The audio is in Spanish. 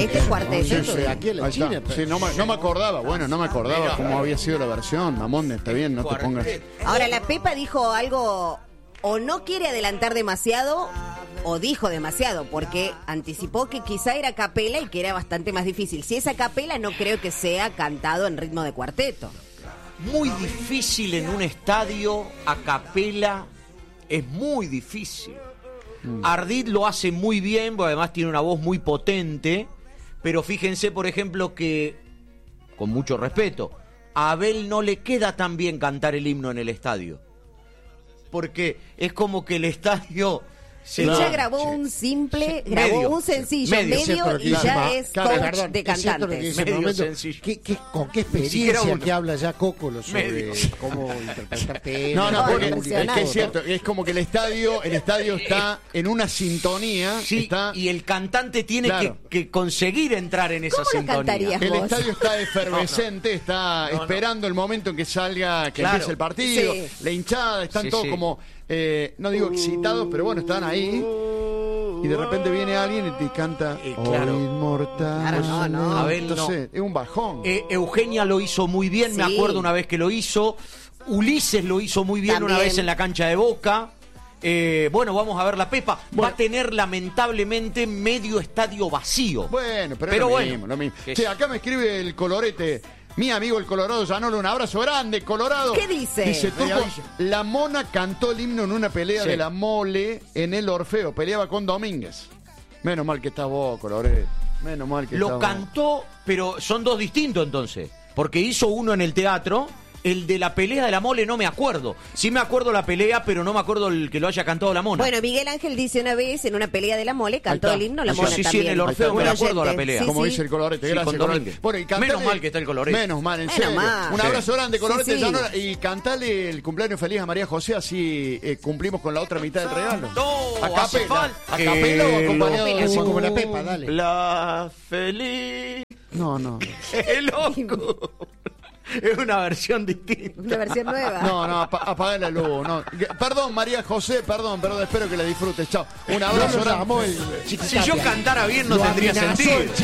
Este es cuarteto. Sí, aquí en la Ahí está. China. Sí, no me acordaba, no me acordaba cómo había sido la versión. Mamón, está bien, no te pongas. Ahora, la Pepa dijo algo, o no quiere adelantar demasiado, o dijo demasiado, porque anticipó que quizá era a capela y que era bastante más difícil. Si es a capela, no creo que sea cantado en ritmo de cuarteto. Muy difícil en un estadio, a capela, es muy difícil. Ardit lo hace muy bien, porque además tiene una voz muy potente, pero fíjense, por ejemplo, que, con mucho respeto, a Abel no le queda tan bien cantar el himno en el estadio. Porque es como que el estadio... Ella grabó un simple, grabó un sencillo, medio y ya es coach de cantantes. ¿Con qué experiencia que habla ya Cócolo sobre cómo interpretar temas? No, porque es que es cierto, es como que el estadio está en una sintonía. Sí, está, y el cantante tiene que conseguir entrar en esa ¿Cómo lo sintonía. cantarías el vos? estadio está efervescente, está esperando el momento en que salga, que empiece el partido. Sí. La hinchada, están todos como, no digo excitados, pero bueno, están ahí. Y de repente viene alguien y te canta claro. "Oh, inmortal". Claro, no. Abel, no. Entonces, es un bajón. Eugenia lo hizo muy bien, me Sí. acuerdo una vez que lo hizo. Ulises lo hizo muy bien También. una vez en la cancha de Boca. Bueno, vamos a ver la Pepa. Va a tener lamentablemente medio estadio vacío. Bueno, pero Pero es lo bueno. mismo, lo mismo. Que Sí, es- acá me escribe el Colorete. Mi amigo el Colorado Llanolo, un abrazo grande, Colorado. ¿Qué dice? Dice, Turco, la Mona cantó el himno en una pelea de la Mole en el Orfeo. Peleaba con Domínguez. Menos mal que estás vos, Colorete. Menos mal que estás Lo vos. cantó, pero son dos distintos entonces. Porque hizo uno en el teatro. El de la pelea de la Mole no me acuerdo. Sí me acuerdo la pelea, pero no me acuerdo el que lo haya cantado la Mona. Bueno, Miguel Ángel dice una vez en una pelea de la Mole, cantó Ahí está. el himno, la Sí, Mona sí, también. en el Orfeo me Un acuerdo la oyente. pelea. Sí, Como sí. dice el Colorete, Sí, gracias, con Colorete. Domínguez. Bueno, y cantale- Menos mal que está el Colorete. Menos mal, en Menos serio. mal. Un Sí. abrazo grande, Colorete. Sí, sí. Llanolo. Y cantale el cumpleaños feliz a María José, así cumplimos con la otra mitad del regalo. No, ¿A hace capela? falta ¿A capela o que acompañado lo- de Así un- como la Pepa, dale. La feliz. No. ¡Qué loco! Es una versión distinta. Una versión nueva. No, apaga la luz. No. Perdón, María José, perdón, espero que la disfrutes. Chao. Un abrazo Lo grande. llamó el Si yo cantara bien no Lo tendría amenazó sentido. el